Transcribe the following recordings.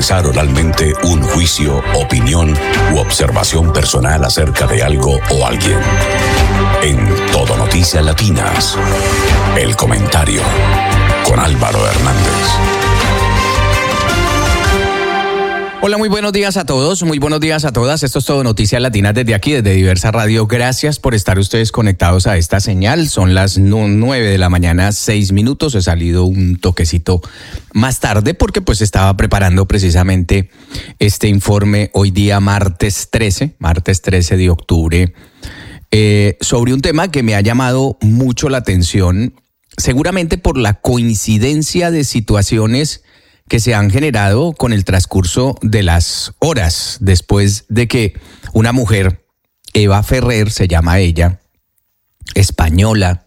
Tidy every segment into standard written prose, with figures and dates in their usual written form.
expresar oralmente un juicio, opinión u observación personal acerca de algo o alguien. En Todo Noticias Latinas, el comentario con Álvaro Hernández. Hola, muy buenos días a todos, muy buenos días a todas. Esto es Todo Noticias Latinas desde aquí, desde Diversa Radio. Gracias por estar ustedes conectados a esta señal. Son las 9 de la mañana, 6 minutos. He salido un toquecito más tarde porque pues estaba preparando precisamente este informe hoy día martes 13 de octubre, sobre un tema que me ha llamado mucho la atención, seguramente por la coincidencia de situaciones que se han generado con el transcurso de las horas después de que una mujer, Eva Ferrer, se llama ella, española,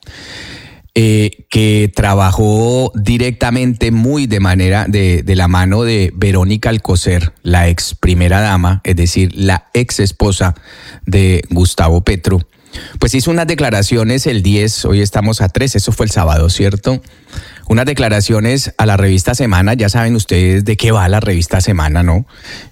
que trabajó directamente muy de la mano de Verónica Alcocer, la ex primera dama, es decir, la ex esposa de Gustavo Petro, pues hizo unas declaraciones el 10, hoy estamos a 3, eso fue el sábado, ¿cierto? Unas declaraciones a la revista Semana, ya saben ustedes de qué va la revista Semana, ¿no?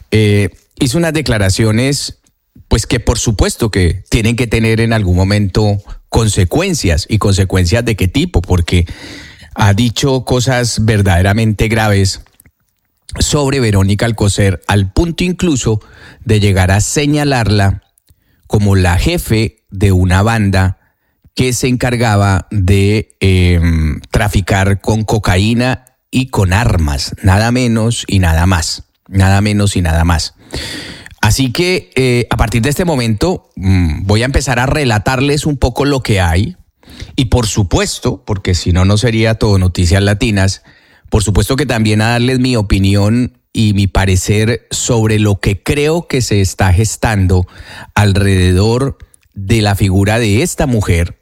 Hizo unas declaraciones, pues que por supuesto que tienen que tener en algún momento consecuencias, y consecuencias de qué tipo, porque ha dicho cosas verdaderamente graves sobre Verónica Alcocer, al punto incluso de llegar a señalarla como la jefe de una banda que se encargaba de traficar con cocaína y con armas, nada menos y nada más, nada menos y nada más. Así que a partir de este momento voy a empezar a relatarles un poco lo que hay, y por supuesto, porque si no, no sería Todo Noticias Latinas, por supuesto que también a darles mi opinión y mi parecer sobre lo que creo que se está gestando alrededor de la figura de esta mujer,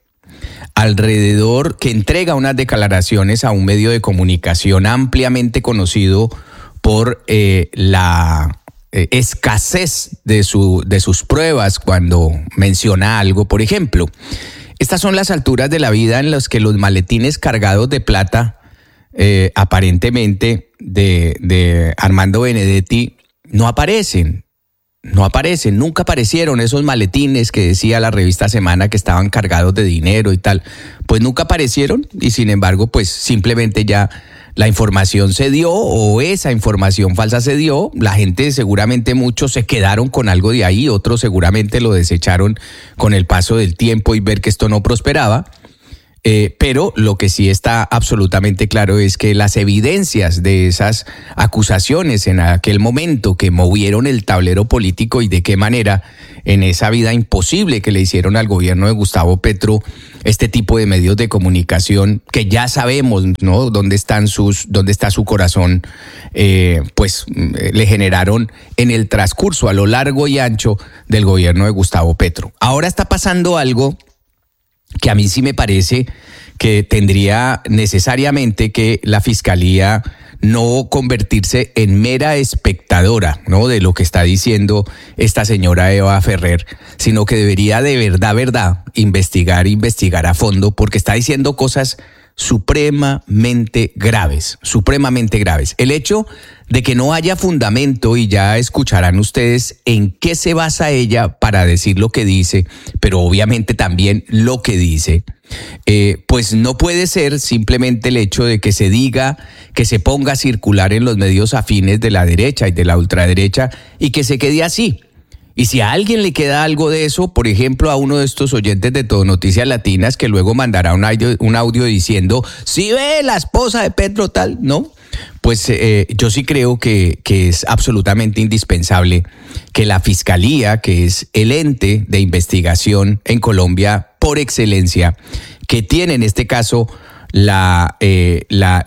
alrededor que entrega unas declaraciones a un medio de comunicación ampliamente conocido por la escasez de sus pruebas cuando menciona algo. Por ejemplo, estas son las alturas de la vida en las que los maletines cargados de plata, aparentemente de Armando Benedetti, no aparecen, nunca aparecieron esos maletines que decía la revista Semana que estaban cargados de dinero y tal, pues nunca aparecieron, y sin embargo pues simplemente ya la información se dio, o esa información falsa se dio. La gente seguramente, muchos se quedaron con algo de ahí, otros seguramente lo desecharon con el paso del tiempo y ver que esto no prosperaba. Pero lo que sí está absolutamente claro es que las evidencias de esas acusaciones en aquel momento que movieron el tablero político, y de qué manera en esa vida imposible que le hicieron al gobierno de Gustavo Petro este tipo de medios de comunicación que ya sabemos, ¿no?, dónde está su corazón, pues le generaron en el transcurso a lo largo y ancho del gobierno de Gustavo Petro. Ahora está pasando algo que a mí sí me parece que tendría necesariamente que la Fiscalía no convertirse en mera espectadora, ¿no?, de lo que está diciendo esta señora Eva Ferrer, sino que debería de verdad investigar a fondo, porque está diciendo cosas supremamente graves. El hecho de que no haya fundamento, y ya escucharán ustedes en qué se basa ella para decir lo que dice, pero obviamente también lo que dice, pues no puede ser simplemente el hecho de que se diga, que se ponga a circular en los medios afines de la derecha y de la ultraderecha, y que se quede así. Y si a alguien le queda algo de eso, por ejemplo, a uno de estos oyentes de Todo Noticias Latinas, que luego mandará un audio diciendo, si ve la esposa de Petro tal, ¿no? Pues yo sí creo que es absolutamente indispensable que la Fiscalía, que es el ente de investigación en Colombia por excelencia, que tiene en este caso el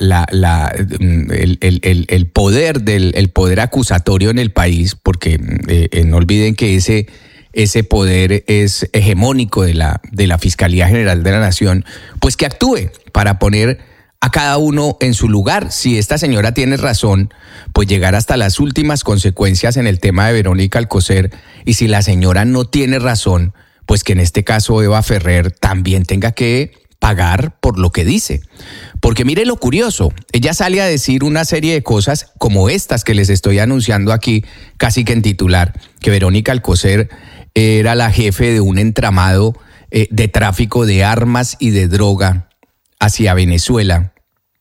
poder acusatorio en el país, porque no olviden que ese poder es hegemónico de la Fiscalía General de la Nación, pues que actúe para poner a cada uno en su lugar. Si esta señora tiene razón, pues llegar hasta las últimas consecuencias en el tema de Verónica Alcocer, y si la señora no tiene razón, pues que en este caso Eva Ferrer también tenga que pagar por lo que dice. Porque mire lo curioso, ella sale a decir una serie de cosas como estas que les estoy anunciando aquí, casi que en titular, que Verónica Alcocer era la jefe de un entramado de tráfico de armas y de droga hacia Venezuela.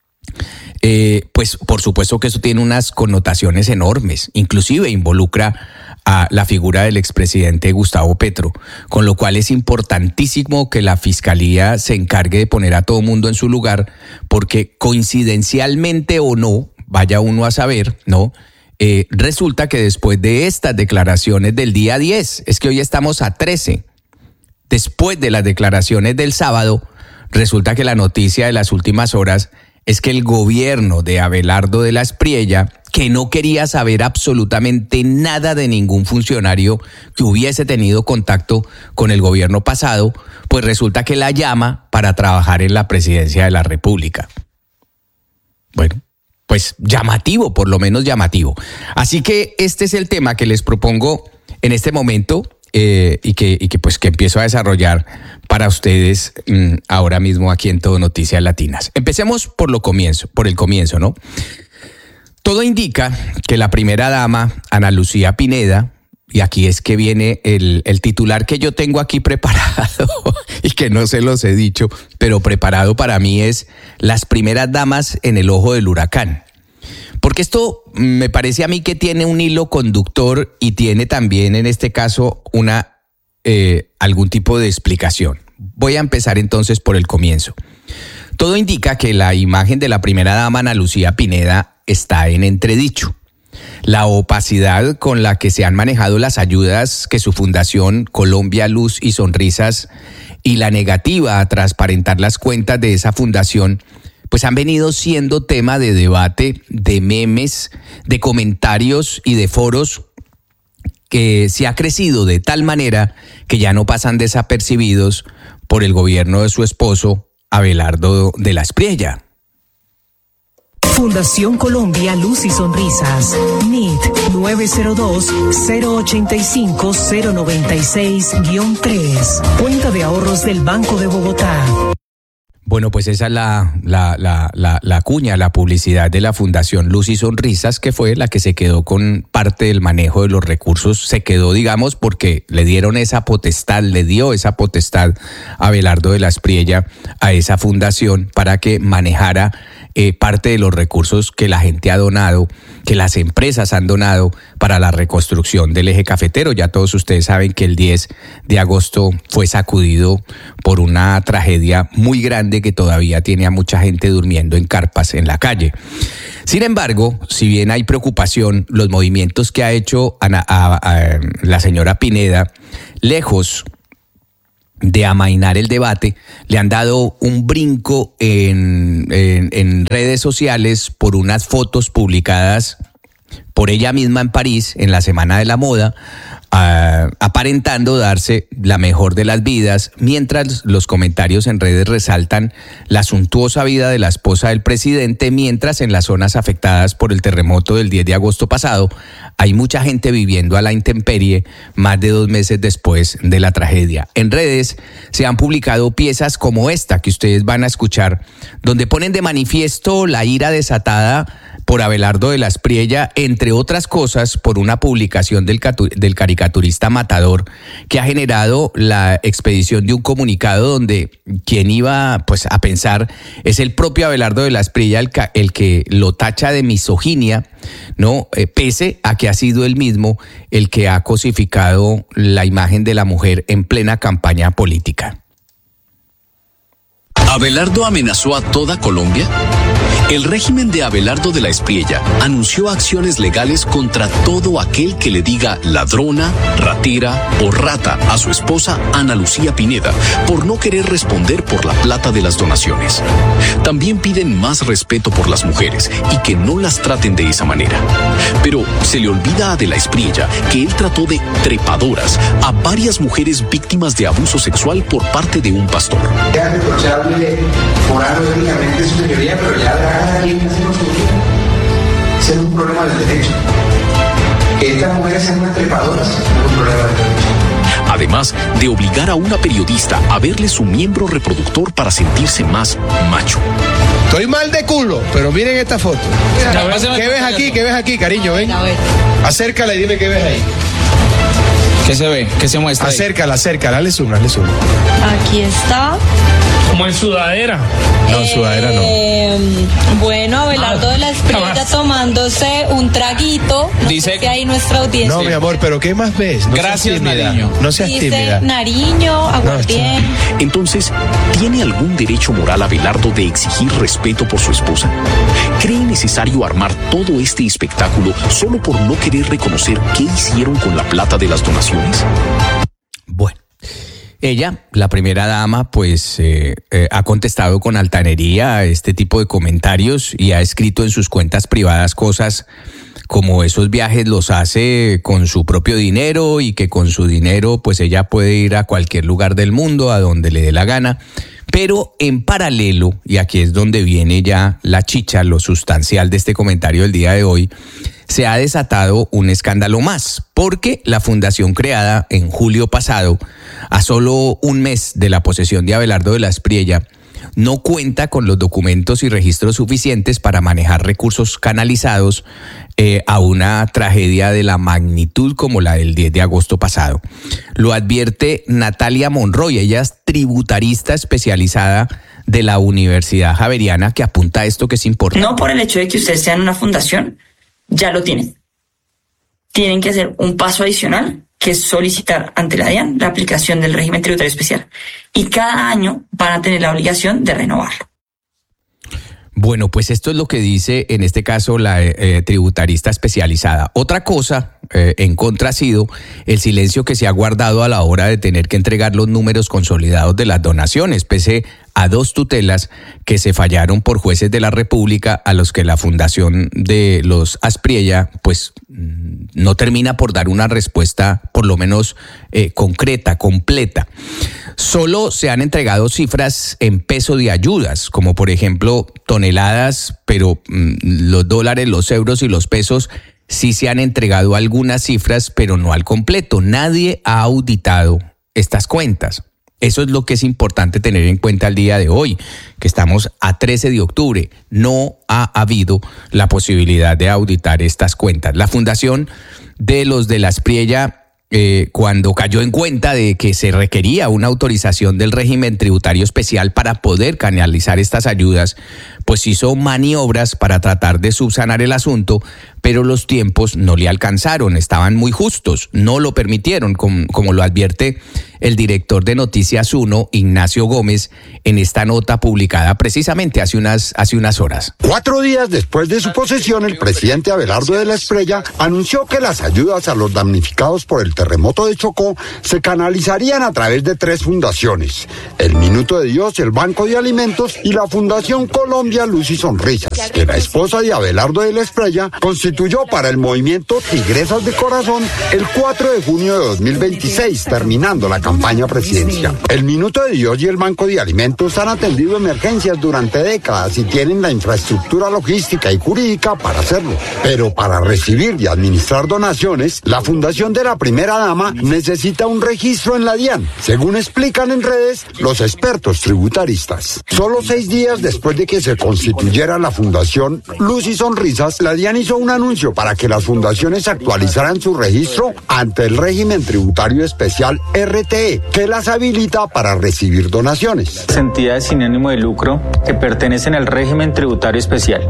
Pues por supuesto que eso tiene unas connotaciones enormes, inclusive involucra a la figura del expresidente Gustavo Petro, con lo cual es importantísimo que la Fiscalía se encargue de poner a todo mundo en su lugar, porque coincidencialmente o no, vaya uno a saber, ¿no? Resulta que después de estas declaraciones del día 10, es que hoy estamos a 13, después de las declaraciones del sábado, resulta que la noticia de las últimas horas es que el gobierno de Abelardo de la Espriella, que no quería saber absolutamente nada de ningún funcionario que hubiese tenido contacto con el gobierno pasado, pues resulta que la llama para trabajar en la presidencia de la República. Bueno, pues llamativo, por lo menos llamativo. Así que este es el tema que les propongo en este momento y que empiezo a desarrollar para ustedes ahora mismo aquí en Todo Noticias Latinas. Empecemos por el comienzo, ¿no? Todo indica que la primera dama, Ana Lucía Pineda, y aquí es que viene el titular que yo tengo aquí preparado y que no se los he dicho, pero preparado para mí es las primeras damas en el ojo del huracán. Porque esto me parece a mí que tiene un hilo conductor y tiene también en este caso algún tipo de explicación. Voy a empezar entonces por el comienzo. Todo indica que la imagen de la primera dama Ana Lucía Pineda está en entredicho. La opacidad con la que se han manejado las ayudas que su fundación Colombia Luz y Sonrisas y la negativa a transparentar las cuentas de esa fundación pues han venido siendo tema de debate, de memes, de comentarios y de foros que se ha crecido de tal manera que ya no pasan desapercibidos por el gobierno de su esposo, Abelardo de la Espriella. Fundación Colombia Luz y Sonrisas, NIT 902-085-096-3, cuenta de ahorros del Banco de Bogotá. Bueno, pues esa es la cuña, la publicidad de la Fundación Luz y Sonrisas, que fue la que se quedó con parte del manejo de los recursos. Se quedó, digamos, porque le dio esa potestad a Abelardo de la Espriella, a esa fundación, para que manejara parte de los recursos que la gente ha donado, que las empresas han donado para la reconstrucción del eje cafetero. Ya todos ustedes saben que el 10 de agosto fue sacudido por una tragedia muy grande que todavía tiene a mucha gente durmiendo en carpas en la calle. Sin embargo, si bien hay preocupación, los movimientos que ha hecho la señora Pineda, lejos de amainar el debate, le han dado un brinco en redes sociales por unas fotos publicadas por ella misma en París en la Semana de la Moda, aparentando darse la mejor de las vidas, mientras los comentarios en redes resaltan la suntuosa vida de la esposa del presidente, mientras en las zonas afectadas por el terremoto del 10 de agosto pasado hay mucha gente viviendo a la intemperie más de 2 meses después de la tragedia. En redes se han publicado piezas como esta que ustedes van a escuchar, donde ponen de manifiesto la ira desatada por Abelardo de la Espriella, entre otras cosas por una publicación del caricaturista Matador, que ha generado la expedición de un comunicado donde quien iba pues a pensar es el propio Abelardo de la Espriella el que lo tacha de misoginia, ¿no? Pese a que ha sido él mismo el que ha cosificado la imagen de la mujer en plena campaña política. ¿Abelardo amenazó a toda Colombia? El régimen de Abelardo de la Espriella anunció acciones legales contra todo aquel que le diga ladrona, ratera o rata a su esposa Ana Lucía Pineda por no querer responder por la plata de las donaciones. También piden más respeto por las mujeres y que no las traten de esa manera. Pero se le olvida a de la Espriella que él trató de trepadoras a varias mujeres víctimas de abuso sexual por parte de un pastor. Es reprochable orar únicamente su señoría, pero ya cada quien hace con su vida. Ese es un problema del derecho. Que estas mujeres sean unas trepadoras es un problema del derecho. además de obligar a una periodista a verle su miembro reproductor para sentirse más macho. Estoy mal de culo, pero miren esta foto. ¿Qué ves aquí? ¿Qué ves aquí, cariño? Ven. Acércala y dime qué ves ahí. ¿Qué se ve? ¿Qué se muestra? Acércala, dale zoom. Aquí está. Como en sudadera. No, sudadera no. Bueno, Abelardo de la Espriella tomándose un traguito. Dice que hay nuestra audiencia. No, mi amor, pero ¿qué más ves? No Gracias, Nariño. No seas tímida. Dice Nariño, aguardiente. Entonces, ¿tiene algún derecho moral Abelardo de exigir respeto por su esposa? ¿Cree necesario armar todo este espectáculo solo por no querer reconocer qué hicieron con la plata de las donaciones? Bueno, ella, la primera dama, pues ha contestado con altanería a este tipo de comentarios y ha escrito en sus cuentas privadas cosas como esos viajes los hace con su propio dinero y que con su dinero pues ella puede ir a cualquier lugar del mundo, a donde le dé la gana. Pero en paralelo, y aquí es donde viene ya la chicha, lo sustancial de este comentario del día de hoy, se ha desatado un escándalo más, porque la fundación creada en julio pasado, a solo un mes de la posesión de Abelardo de la Espriella, no cuenta con los documentos y registros suficientes para manejar recursos canalizados a una tragedia de la magnitud como la del 10 de agosto pasado. Lo advierte Natalia Monroy, ella es tributarista especializada de la Universidad Javeriana, que apunta a esto que es importante. No por el hecho de que ustedes sean una fundación, ya lo tienen. Tienen que hacer un paso adicional, que es solicitar ante la DIAN la aplicación del régimen tributario especial. Y cada año van a tener la obligación de renovarlo. Bueno, pues esto es lo que dice en este caso la tributarista especializada. Otra cosa en contra ha sido el silencio que se ha guardado a la hora de tener que entregar los números consolidados de las donaciones, pese a 2 tutelas que se fallaron por jueces de la República, a los que la fundación de los Aspriella pues no termina por dar una respuesta por lo menos concreta, completa. Solo se han entregado cifras en peso de ayudas, como por ejemplo toneladas, pero los dólares, los euros y los pesos sí se han entregado algunas cifras, pero no al completo. Nadie ha auditado estas cuentas. Eso es lo que es importante tener en cuenta el día de hoy, que estamos a 13 de octubre. No ha habido la posibilidad de auditar estas cuentas. La fundación de los de la Espriella, cuando cayó en cuenta de que se requería una autorización del régimen tributario especial para poder canalizar estas ayudas, pues hizo maniobras para tratar de subsanar el asunto, pero los tiempos no le alcanzaron, estaban muy justos, no lo permitieron, como lo advierte el director de Noticias 1, Ignacio Gómez, en esta nota publicada precisamente hace unas horas. 4 días después de su posesión, el presidente Abelardo de la Espriella anunció que las ayudas a los damnificados por el terremoto de Chocó se canalizarían a través de 3 fundaciones: el Minuto de Dios, el Banco de Alimentos y la Fundación Colombia Luz y Sonrisas, que la esposa de Abelardo de la Espriella constituyó para el movimiento Tigresas de Corazón el 4 de junio de 2026, terminando la campaña presidencial. El Minuto de Dios y el Banco de Alimentos han atendido emergencias durante décadas y tienen la infraestructura logística y jurídica para hacerlo. Pero para recibir y administrar donaciones, la fundación de la primera dama necesita un registro en la DIAN, según explican en redes los expertos tributaristas. Solo 6 días después de que se constituyera la Fundación Luz y Sonrisas, la DIAN hizo un anuncio para que las fundaciones actualizaran su registro ante el régimen tributario especial RTE, que las habilita para recibir donaciones. Entidades sin ánimo de lucro que pertenecen al régimen tributario especial.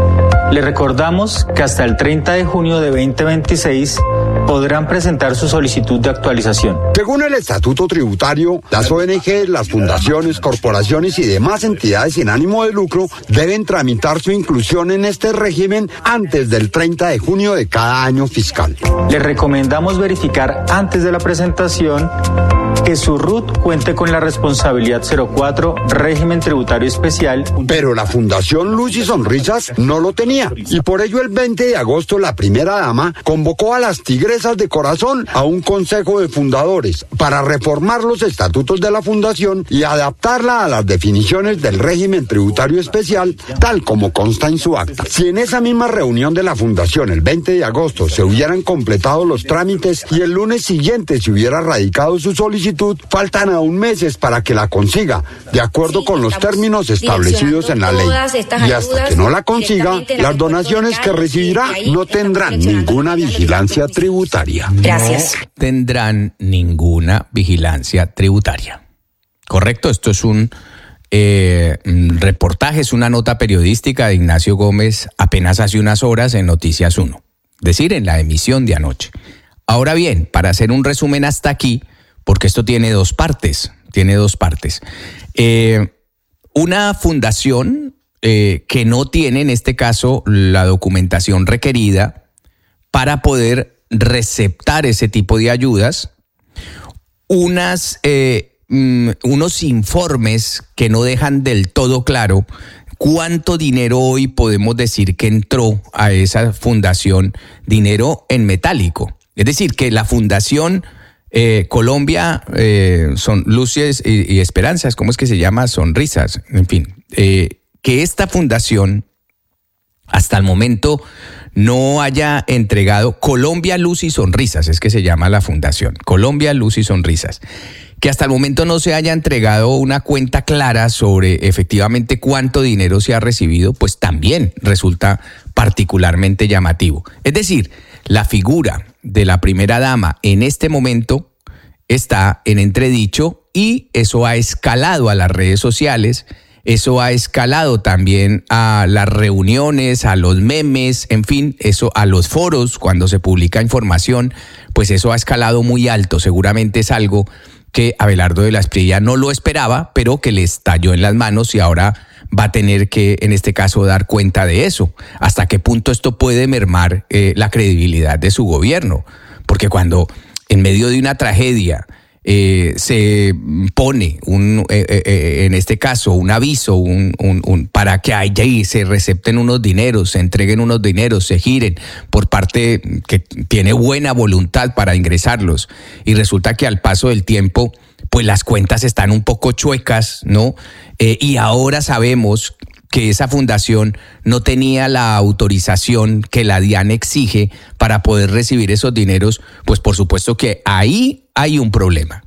Le recordamos que hasta el 30 de junio de 2026 podrán presentar su solicitud de actualización. Según el estatuto tributario, las ONG, las fundaciones, corporaciones y demás entidades sin ánimo de lucro deben tramitar su inclusión en este régimen antes del 30 de junio de cada año fiscal. Le recomendamos verificar antes de la presentación que su RUT cuente con la responsabilidad 04, régimen tributario especial. Pero la Fundación Luz y Sonrisas no lo tenía, y por ello el 20 de agosto la primera dama convocó a las Tigresas de Corazón a un consejo de fundadores para reformar los estatutos de la fundación y adaptarla a las definiciones del régimen tributario especial, tal como consta en su acta. Si en esa misma reunión de la fundación el 20 de agosto se hubieran completado los trámites y el lunes siguiente se hubiera radicado su solicitud, faltan aún meses para que la consiga, de acuerdo con los términos establecidos en la ley. Y hasta que no la consiga, las donaciones que recibirá no tendrán ninguna vigilancia tributaria. Gracias. No tendrán ninguna vigilancia tributaria. Correcto, esto es un reportaje, es una nota periodística de Ignacio Gómez apenas hace unas horas en Noticias 1, es decir, en la emisión de anoche. Ahora bien, para hacer un resumen hasta aquí, porque esto tiene dos partes, una fundación que no tiene en este caso la documentación requerida para poder receptar ese tipo de ayudas, unos informes que no dejan del todo claro cuánto dinero hoy podemos decir que entró a esa fundación, dinero en metálico. Es decir, que la fundación Colombia son Luces y Esperanzas, ¿cómo es que se llama? Sonrisas, en fin, que esta fundación hasta el momento no haya entregado Colombia Luz y Sonrisas, es que se llama la fundación, Colombia Luz y Sonrisas, que hasta el momento no se haya entregado una cuenta clara sobre efectivamente cuánto dinero se ha recibido, pues también resulta particularmente llamativo. Es decir, la figura de la primera dama en este momento está en entredicho y eso ha escalado a las redes sociales. Eso ha escalado también a las reuniones, a los memes, en fin, eso a los foros cuando se publica información, pues eso ha escalado muy alto. Seguramente es algo que Abelardo de la Espriella no lo esperaba, pero que le estalló en las manos y ahora va a tener que, en este caso, dar cuenta de eso. ¿Hasta qué punto esto puede mermar la credibilidad de su gobierno? Porque cuando en medio de una tragedia se pone en este caso un aviso para que allí se recepten unos dineros, se entreguen unos dineros, se giren por parte que tiene buena voluntad para ingresarlos, y resulta que al paso del tiempo pues las cuentas están un poco chuecas, ¿no? Y ahora sabemos que esa fundación no tenía la autorización que la DIAN exige para poder recibir esos dineros, pues por supuesto que ahí hay un problema,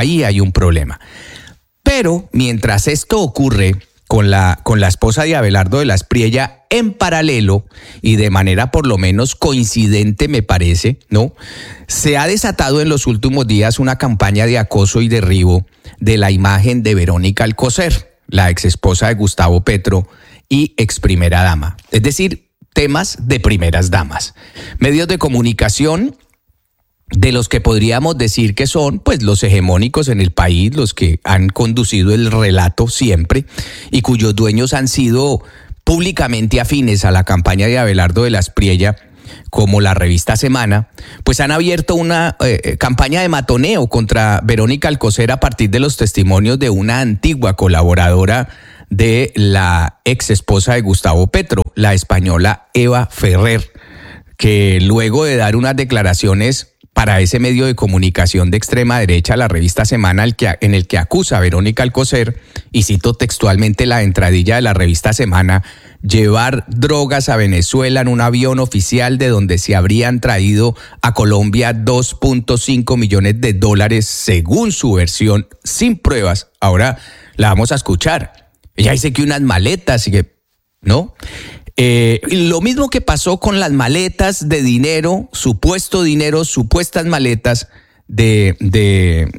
Pero mientras esto ocurre con la esposa de Abelardo de la Espriella, en paralelo y de manera por lo menos coincidente, me parece, ¿no? Se ha desatado en los últimos días una campaña de acoso y derribo de la imagen de Verónica Alcocer, la exesposa de Gustavo Petro y ex primera dama. Es decir, temas de primeras damas. Medios de comunicación de los que podríamos decir que son pues los hegemónicos en el país, los que han conducido el relato siempre y cuyos dueños han sido públicamente afines a la campaña de Abelardo de la Espriella, como la revista Semana, pues han abierto una campaña de matoneo contra Verónica Alcocer a partir de los testimonios de una antigua colaboradora de la ex esposa de Gustavo Petro, la española Eva Ferrer, que luego de dar unas declaraciones para ese medio de comunicación de extrema derecha, la revista Semana, en el que acusa a Verónica Alcocer, y cito textualmente la entradilla de la revista Semana, llevar drogas a Venezuela en un avión oficial de donde se habrían traído a Colombia $2.5 millones según su versión, sin pruebas. Ahora la vamos a escuchar. Ella dice que unas maletas y que, ¿no? Lo mismo que pasó con las maletas de dinero, supuestas maletas de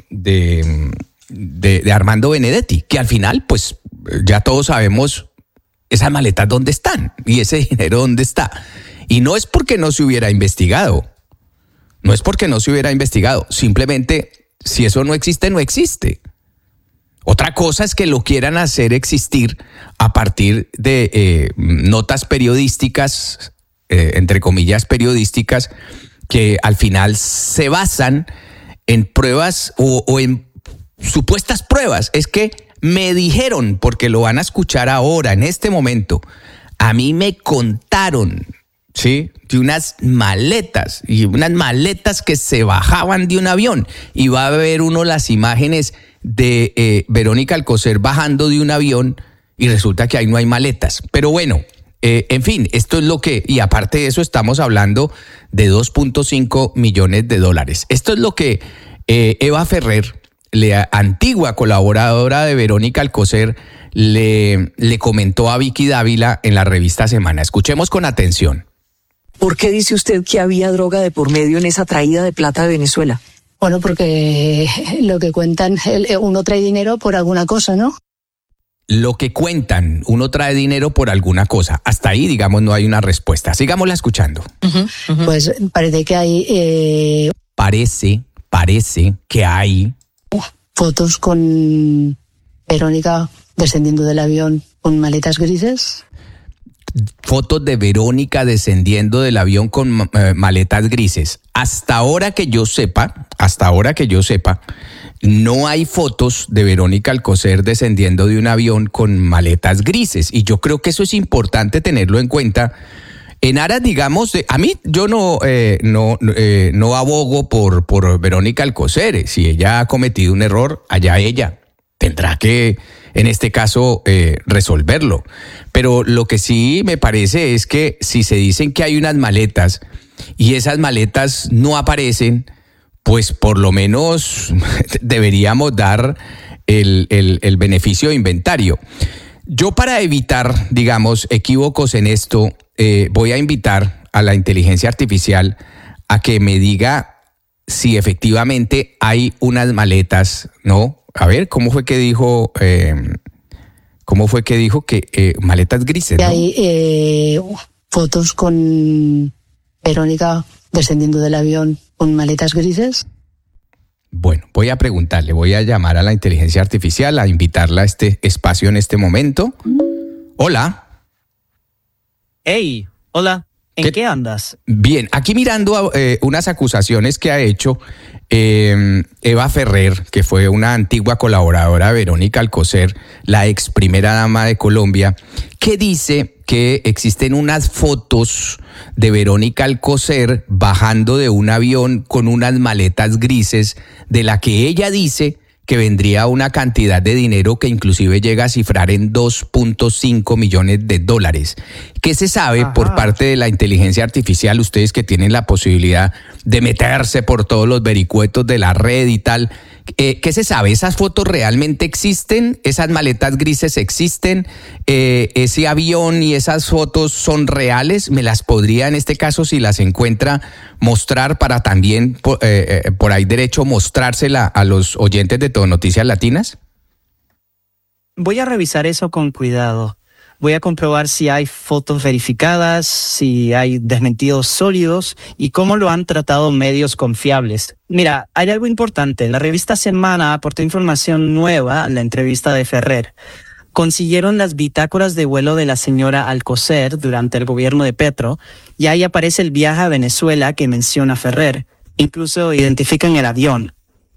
Armando Benedetti, que al final, pues ya todos sabemos esas maletas dónde están y ese dinero dónde está. Y no es porque no se hubiera investigado, simplemente si eso no existe, no existe. Otra cosa es que lo quieran hacer existir a partir de notas periodísticas, entre comillas periodísticas, que al final se basan en pruebas o en supuestas pruebas. Es que me dijeron, porque lo van a escuchar ahora, en este momento, a mí me contaron, ¿sí?, de unas maletas, y unas maletas que se bajaban de un avión. Y va a ver uno las imágenes de Verónica Alcocer bajando de un avión y resulta que ahí no hay maletas. Pero bueno, en fin, esto es lo que, y aparte de eso estamos hablando de 2.5 millones de dólares. Esto es lo que Eva Ferrer, la antigua colaboradora de Verónica Alcocer, le comentó a Vicky Dávila en la revista Semana. Escuchemos con atención. ¿Por qué dice usted que había droga de por medio en esa traída de plata de Venezuela? Bueno, porque lo que cuentan, uno trae dinero por alguna cosa, ¿no? Lo que cuentan, uno trae dinero por alguna cosa. Hasta ahí, digamos, no hay una respuesta. Sigámosla escuchando. Pues parece que hay... Parece que hay... fotos con Verónica descendiendo del avión con maletas grises. Fotos de Verónica descendiendo del avión con maletas grises. Hasta ahora que yo sepa, no hay fotos de Verónica Alcocer descendiendo de un avión con maletas grises. Y yo creo que eso es importante tenerlo en cuenta. En aras, digamos, a mí yo no abogo por Verónica Alcocer. Si ella ha cometido un error, allá ella tendrá que, en este caso, resolverlo. Pero lo que sí me parece es que si se dicen que hay unas maletas y esas maletas no aparecen, pues por lo menos deberíamos dar el beneficio de inventario. Yo, para evitar, digamos, equívocos en esto, voy a invitar a la inteligencia artificial a que me diga si efectivamente hay unas maletas, ¿no? A ver, ¿cómo fue que dijo que maletas grises, ¿no? Hay fotos con Verónica descendiendo del avión con maletas grises. Bueno, voy a preguntarle, voy a llamar a la inteligencia artificial, a invitarla a este espacio en este momento. Hola. Hey, hola. ¿En qué andas? Bien, aquí mirando unas acusaciones que ha hecho Eva Ferrer, que fue una antigua colaboradora de Verónica Alcocer, la ex primera dama de Colombia, que dice que existen unas fotos de Verónica Alcocer bajando de un avión con unas maletas grises, de la que ella dice que vendría una cantidad de dinero que inclusive llega a cifrar en 2.5 millones de dólares. ¿Qué se sabe por parte de la inteligencia artificial? Ustedes que tienen la posibilidad de meterse por todos los vericuetos de la red y tal, ¿qué se sabe? ¿Esas fotos realmente existen? ¿Esas maletas grises existen? ¿Ese avión y esas fotos son reales? ¿Me las podría, en este caso, si las encuentra, mostrar para también por ahí derecho mostrársela a los oyentes de Todo Noticias Latinas? Voy a revisar eso con cuidado. Voy a comprobar si hay fotos verificadas, si hay desmentidos sólidos y cómo lo han tratado medios confiables. Mira, hay algo importante. La revista Semana aportó información nueva a la entrevista de Ferrer. Consiguieron las bitácoras de vuelo de la señora Alcocer durante el gobierno de Petro y ahí aparece el viaje a Venezuela que menciona Ferrer. Incluso identifican el avión.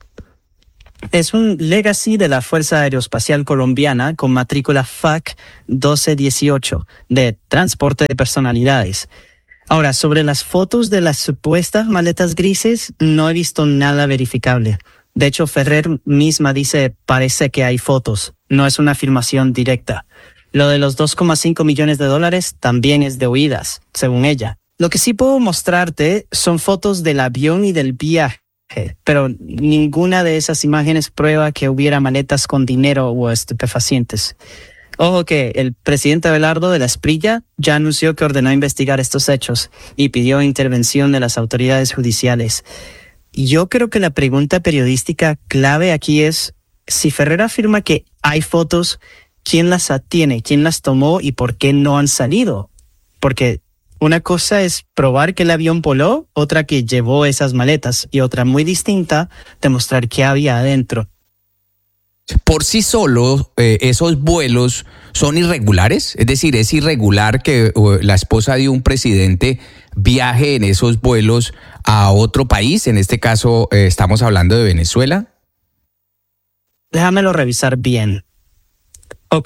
Es un legacy de la Fuerza Aeroespacial Colombiana con matrícula FAC 1218 de transporte de personalidades. Ahora, sobre las fotos de las supuestas maletas grises, no he visto nada verificable. De hecho, Ferrer misma dice, parece que hay fotos. No es una afirmación directa. Lo de los 2.5 millones de dólares también es de oídas, según ella. Lo que sí puedo mostrarte son fotos del avión y del viaje, pero ninguna de esas imágenes prueba que hubiera maletas con dinero o estupefacientes. Ojo que el presidente Abelardo de la Espriella ya anunció que ordenó investigar estos hechos y pidió intervención de las autoridades judiciales. Yo creo que la pregunta periodística clave aquí es, si Ferrer afirma que hay fotos, ¿quién las tiene? ¿Quién las tomó y por qué no han salido? Porque una cosa es probar que el avión voló, otra que llevó esas maletas y otra muy distinta, demostrar qué había adentro. Por sí solo, esos vuelos son irregulares, es decir, es irregular que la esposa de un presidente viaje en esos vuelos a otro país, en este caso estamos hablando de Venezuela. Déjamelo revisar bien. Ok.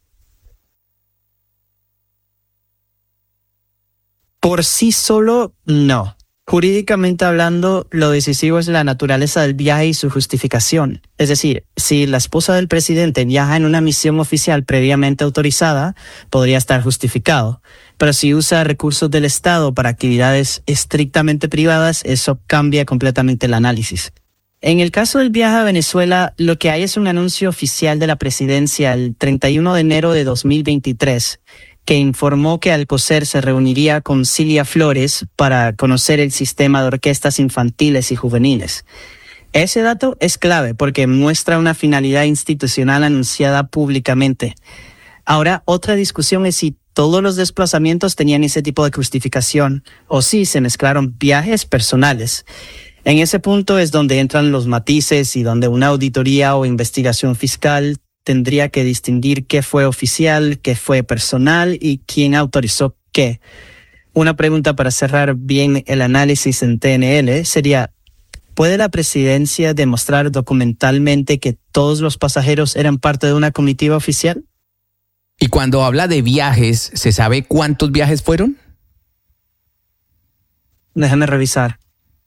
Por sí solo, no. Jurídicamente hablando, lo decisivo es la naturaleza del viaje y su justificación. Es decir, si la esposa del presidente viaja en una misión oficial previamente autorizada, podría estar justificado. Pero si usa recursos del Estado para actividades estrictamente privadas, eso cambia completamente el análisis. En el caso del viaje a Venezuela, lo que hay es un anuncio oficial de la presidencia el 31 de enero de 2023, que informó que Alcocer se reuniría con Cilia Flores para conocer el sistema de orquestas infantiles y juveniles. Ese dato es clave porque muestra una finalidad institucional anunciada públicamente. Ahora, otra discusión es si todos los desplazamientos tenían ese tipo de justificación o si se mezclaron viajes personales. En ese punto es donde entran los matices y donde una auditoría o investigación fiscal tendría que distinguir qué fue oficial, qué fue personal y quién autorizó qué. Una pregunta para cerrar bien el análisis en TNL sería, ¿puede la presidencia demostrar documentalmente que todos los pasajeros eran parte de una comitiva oficial? Y cuando habla de viajes, ¿se sabe cuántos viajes fueron? Déjame revisar.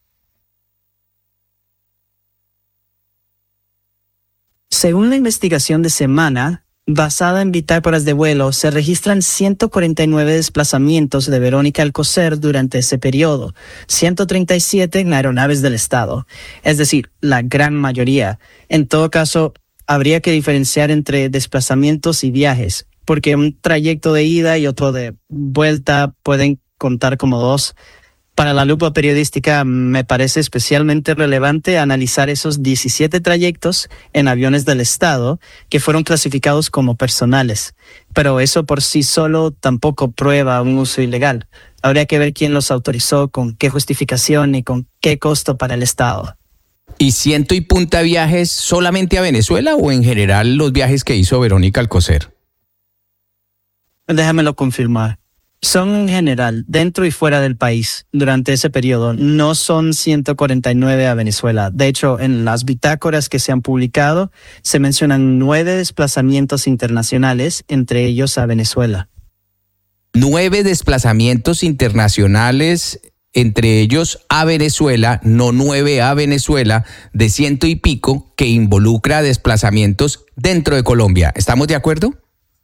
Según la investigación de Semana, basada en bitácoras de vuelo, se registran 149 desplazamientos de Verónica Alcocer durante ese periodo, 137 en aeronaves del Estado, es decir, la gran mayoría. En todo caso, habría que diferenciar entre desplazamientos y viajes, porque un trayecto de ida y otro de vuelta pueden contar como dos. Para la lupa periodística me parece especialmente relevante analizar esos 17 trayectos en aviones del Estado que fueron clasificados como personales. Pero eso por sí solo tampoco prueba un uso ilegal. Habría que ver quién los autorizó, con qué justificación y con qué costo para el Estado. ¿Y ciento y punta viajes solamente a Venezuela o en general los viajes que hizo Verónica Alcocer? Déjamelo confirmar. Son en general, dentro y fuera del país, durante ese periodo. No son 149 a Venezuela. De hecho, en las bitácoras que se han publicado, se mencionan 9 desplazamientos internacionales, entre ellos a Venezuela. 9 desplazamientos internacionales, entre ellos a Venezuela, no 9 a Venezuela, de 100 y pico, que involucra desplazamientos dentro de Colombia. ¿Estamos de acuerdo?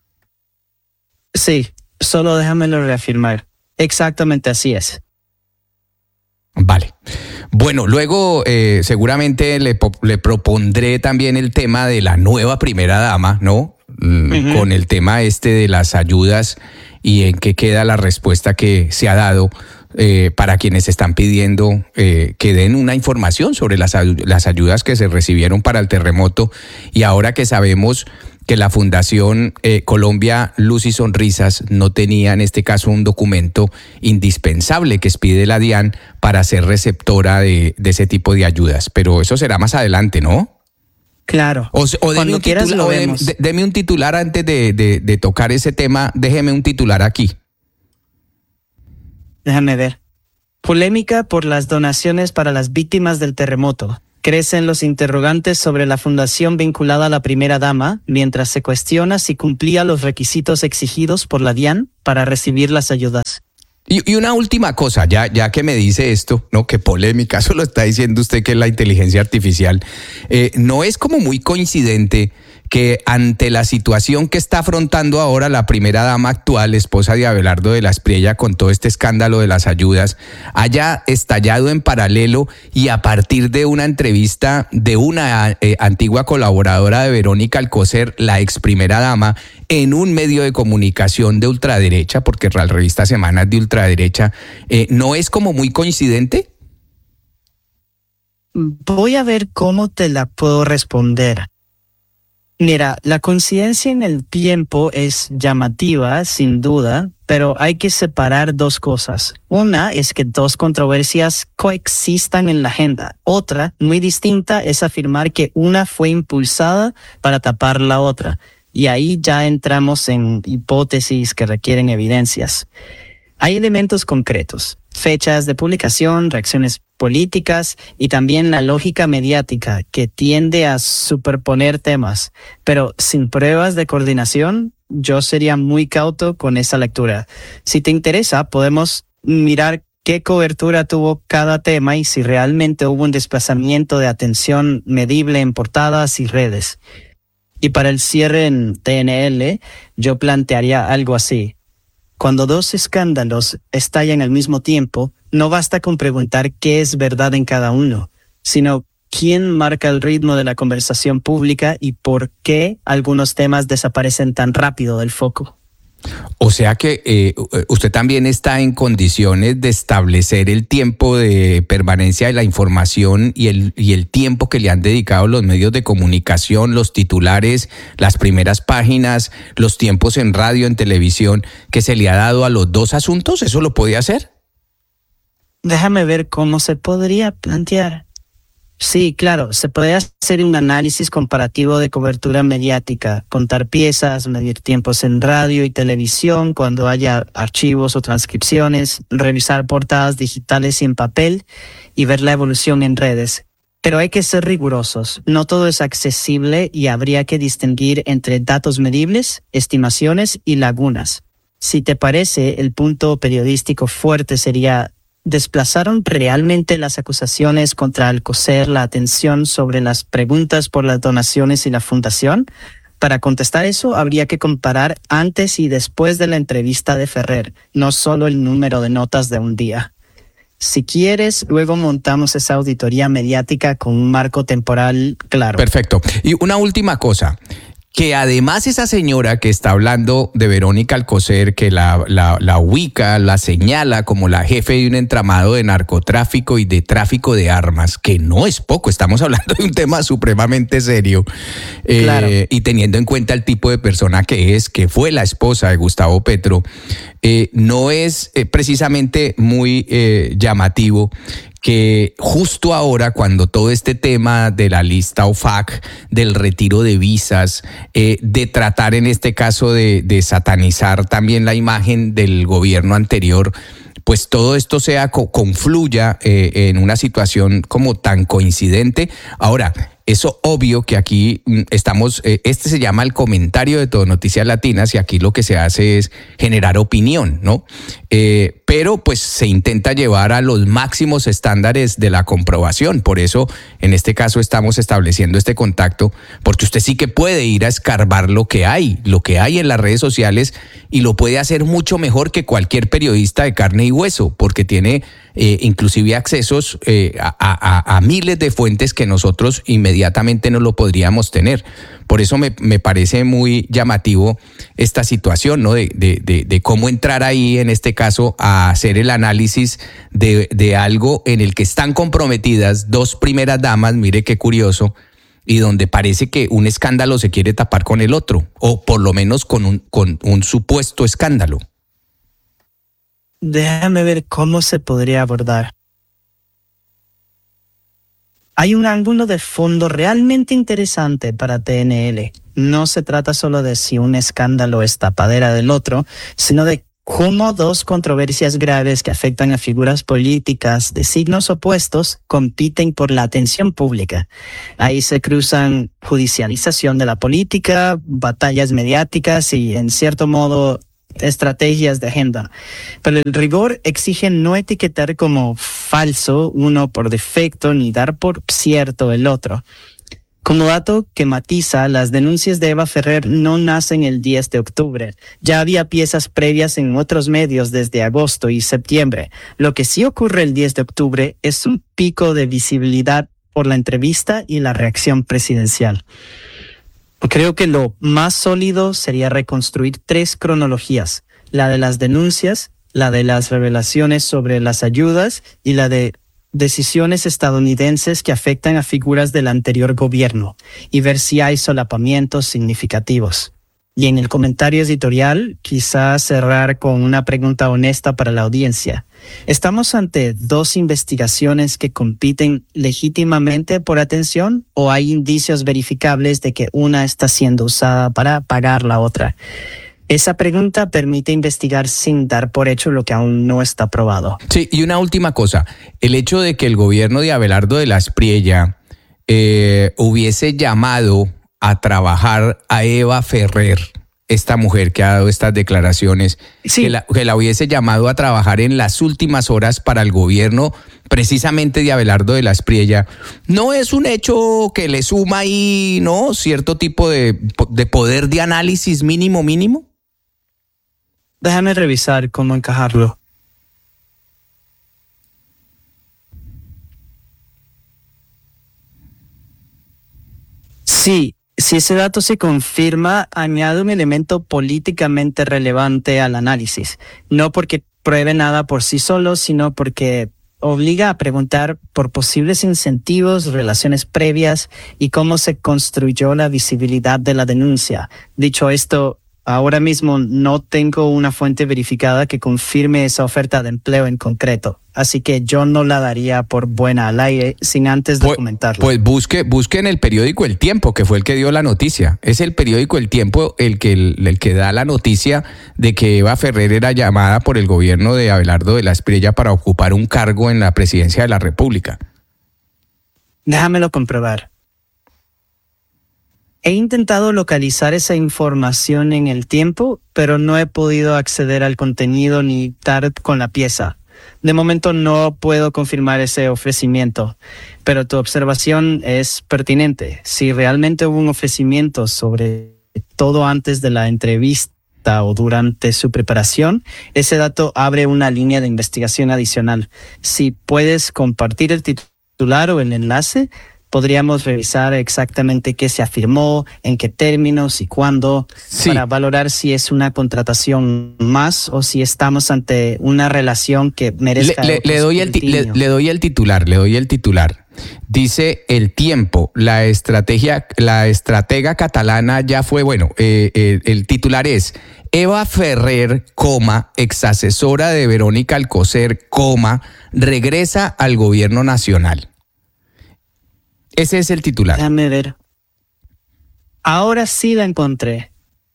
Sí. Solo déjamelo reafirmar. Exactamente así es. Vale. Bueno, luego seguramente le propondré también el tema de la nueva primera dama, ¿no? Con el tema de las ayudas y en qué queda la respuesta que se ha dado para quienes están pidiendo que den una información sobre las ayudas que se recibieron para el terremoto, y ahora que sabemos que la Fundación Colombia Luz y Sonrisas no tenía en este caso un documento indispensable que expide la DIAN para ser receptora de ese tipo de ayudas. Pero eso será más adelante, ¿no? Claro. O cuando quieras lo vemos. Deme un titular antes de tocar ese tema. Déjeme un titular aquí. Déjame ver. Polémica por las donaciones para las víctimas del terremoto. Crecen los interrogantes sobre la fundación vinculada a la primera dama, mientras se cuestiona si cumplía los requisitos exigidos por la DIAN para recibir las ayudas. Y una última cosa, ya que me dice esto, ¿no? Qué polémica, eso lo está diciendo usted, que es la inteligencia artificial. ¿No es como muy coincidente que ante la situación que está afrontando ahora la primera dama actual, esposa de Abelardo de la Espriella, con todo este escándalo de las ayudas, haya estallado en paralelo y a partir de una entrevista de una antigua colaboradora de Verónica Alcocer, la ex primera dama, en un medio de comunicación de ultraderecha, porque la revista Semana es de ultraderecha, ¿no es como muy coincidente? Voy a ver cómo te la puedo responder. Mira, la coincidencia en el tiempo es llamativa, sin duda, pero hay que separar dos cosas. Una es que dos controversias coexistan en la agenda. Otra, muy distinta, es afirmar que una fue impulsada para tapar la otra. Y ahí ya entramos en hipótesis que requieren evidencias. Hay elementos concretos. fechas de publicación, reacciones políticas y también la lógica mediática que tiende a superponer temas. Pero sin pruebas de coordinación, yo sería muy cauto con esa lectura. Si te interesa, podemos mirar qué cobertura tuvo cada tema y si realmente hubo un desplazamiento de atención medible en portadas y redes. Y para el cierre en TNL, yo plantearía algo así. Cuando dos escándalos estallan al mismo tiempo, no basta con preguntar qué es verdad en cada uno, sino quién marca el ritmo de la conversación pública y por qué algunos temas desaparecen tan rápido del foco. O sea que usted también está en condiciones de establecer el tiempo de permanencia de la información y el tiempo que le han dedicado los medios de comunicación, los titulares, las primeras páginas, los tiempos en radio, en televisión, que se le ha dado a los dos asuntos. ¿Eso lo puede hacer? Déjame ver cómo se podría plantear. Sí, claro, se puede hacer un análisis comparativo de cobertura mediática, contar piezas, medir tiempos en radio y televisión cuando haya archivos o transcripciones, revisar portadas digitales y en papel y ver la evolución en redes. Pero hay que ser rigurosos, no todo es accesible y habría que distinguir entre datos medibles, estimaciones y lagunas. Si te parece, el punto periodístico fuerte sería: ¿desplazaron realmente las acusaciones contra Alcocer la atención sobre las preguntas por las donaciones y la fundación? Para contestar eso, habría que comparar antes y después de la entrevista de Ferrer, no solo el número de notas de un día. Si quieres, luego montamos esa auditoría mediática con un marco temporal claro. Perfecto. Y una última cosa. Que además esa señora que está hablando de Verónica Alcocer, que la ubica, la señala como la jefe de un entramado de narcotráfico y de tráfico de armas, que no es poco, estamos hablando de un tema supremamente serio, claro. Y teniendo en cuenta el tipo de persona que fue la esposa de Gustavo Petro, no es precisamente muy llamativo que justo ahora, cuando todo este tema de la lista OFAC, del retiro de visas, de tratar en este caso de satanizar también la imagen del gobierno anterior, pues todo esto confluya en una situación como tan coincidente. Ahora, eso obvio que aquí estamos, este se llama el comentario de Todo Noticias Latinas y aquí lo que se hace es generar opinión, ¿no? Pero pues se intenta llevar a los máximos estándares de la comprobación. Por eso en este caso estamos estableciendo este contacto, porque usted sí que puede ir a escarbar lo que hay en las redes sociales y lo puede hacer mucho mejor que cualquier periodista de carne y hueso, porque tiene inclusive accesos a miles de fuentes que nosotros inmediatamente no lo podríamos tener. Por eso me parece muy llamativo esta situación, ¿no? De cómo entrar ahí, en este caso, a hacer el análisis de algo en el que están comprometidas dos primeras damas, mire qué curioso, y donde parece que un escándalo se quiere tapar con el otro, o por lo menos con un supuesto escándalo. Déjame ver cómo se podría abordar. Hay un ángulo de fondo realmente interesante para TNL. No se trata solo de si un escándalo es tapadera del otro, sino de cómo dos controversias graves que afectan a figuras políticas de signos opuestos compiten por la atención pública. Ahí se cruzan judicialización de la política, batallas mediáticas y, en cierto modo, estrategias de agenda. Pero el rigor exige no etiquetar como falso uno por defecto ni dar por cierto el otro. Como dato que matiza, las denuncias de Eva Ferrer no nacen el 10 de octubre. Ya había piezas previas en otros medios desde agosto y septiembre. Lo que sí ocurre el 10 de octubre es un pico de visibilidad por la entrevista y la reacción presidencial. Creo que lo más sólido sería reconstruir 3 cronologías: la de las denuncias, la de las revelaciones sobre las ayudas y la de decisiones estadounidenses que afectan a figuras del anterior gobierno, y ver si hay solapamientos significativos. Y en el comentario editorial, quizás cerrar con una pregunta honesta para la audiencia. ¿Estamos ante 2 investigaciones que compiten legítimamente por atención o hay indicios verificables de que una está siendo usada para apagar la otra? Esa pregunta permite investigar sin dar por hecho lo que aún no está probado. Sí, y una última cosa. El hecho de que el gobierno de Abelardo de la Espriella hubiese llamado a trabajar a Eva Ferrer, esta mujer que ha dado estas declaraciones, sí, que la hubiese llamado a trabajar en las últimas horas para el gobierno precisamente de Abelardo de la Espriella, ¿no es un hecho que le suma ahí, ¿no?, cierto tipo de poder de análisis mínimo? Déjame revisar cómo encajarlo. Sí, si ese dato se confirma, añade un elemento políticamente relevante al análisis. No porque pruebe nada por sí solo, sino porque obliga a preguntar por posibles incentivos, relaciones previas y cómo se construyó la visibilidad de la denuncia. Dicho esto, ahora mismo no tengo una fuente verificada que confirme esa oferta de empleo en concreto, así que yo no la daría por buena al aire sin antes documentarla. Pues busque en el periódico El Tiempo, que fue el que dio la noticia. Es el periódico El Tiempo el que da la noticia de que Eva Ferrer era llamada por el gobierno de Abelardo de la Espriella para ocupar un cargo en la presidencia de la República. Déjamelo comprobar. He intentado localizar esa información en El Tiempo, pero no he podido acceder al contenido ni dar con la pieza. De momento no puedo confirmar ese ofrecimiento, pero tu observación es pertinente. Si realmente hubo un ofrecimiento, sobre todo antes de la entrevista o durante su preparación, ese dato abre una línea de investigación adicional. Si puedes compartir el titular o el enlace, podríamos revisar exactamente qué se afirmó, en qué términos y cuándo, para valorar si es una contratación más o si estamos ante una relación que merezca le doy el titular. Dice El Tiempo, la estratega catalana ya fue, el titular es: Eva Ferrer, exasesora de Verónica Alcocer, regresa al gobierno nacional. Ese es el titular. Déjame ver. Ahora sí la encontré.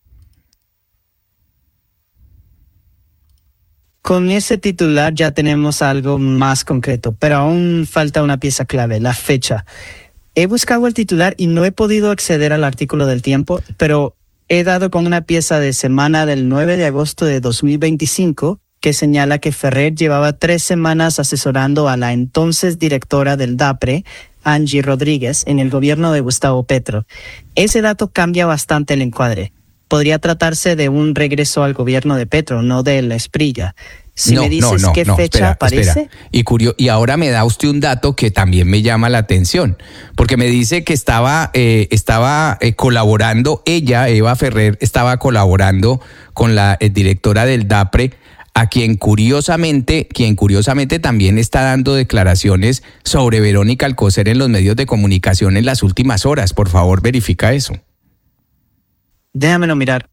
Con ese titular ya tenemos algo más concreto, pero aún falta una pieza clave, la fecha. He buscado el titular y no he podido acceder al artículo del Tiempo, pero he dado con una pieza de semana del 9 de agosto de 2025 que señala que Ferrer llevaba 3 semanas asesorando a la entonces directora del DAPRE, Angie Rodríguez, en el gobierno de Gustavo Petro. Ese dato cambia bastante el encuadre. Podría tratarse de un regreso al gobierno de Petro, no de la Espriella. Si me dices qué fecha aparece. Y ahora me da usted un dato que también me llama la atención, porque me dice que estaba colaborando, Eva Ferrer, estaba colaborando con la directora del DAPRE, a quien curiosamente también está dando declaraciones sobre Verónica Alcocer en los medios de comunicación en las últimas horas. Por favor, verifica eso. Déjamelo mirar.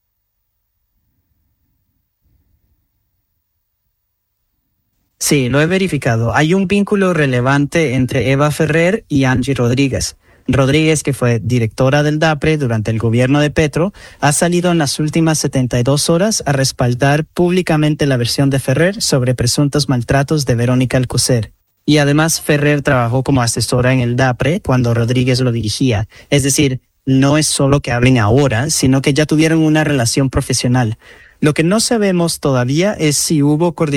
Sí, lo he verificado. Hay un vínculo relevante entre Eva Ferrer y Angie Rodríguez. Rodríguez, que fue directora del DAPRE durante el gobierno de Petro, ha salido en las últimas 72 horas a respaldar públicamente la versión de Ferrer sobre presuntos maltratos de Verónica Alcocer. Y además Ferrer trabajó como asesora en el DAPRE cuando Rodríguez lo dirigía. Es decir, no es solo que hablen ahora, sino que ya tuvieron una relación profesional. Lo que no sabemos todavía es si hubo coordinación